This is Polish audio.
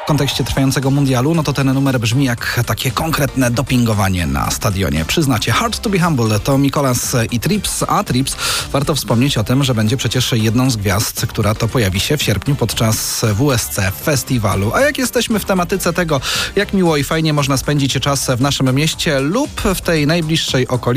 kontekście trwającego mundialu, no to ten numer brzmi jak takie konkretne dopingowanie na stadionie. Przyznacie, Hard to be Humble to Mikolas i Trips, a Trips warto wspomnieć o tym, że będzie przecież jedną z gwiazd, która to pojawi się w sierpniu podczas WSC Festiwalu. A jak jesteśmy w tematyce tego, jak miło i fajnie można spędzić czas w naszym mieście lub w tej najbliższej okolicy,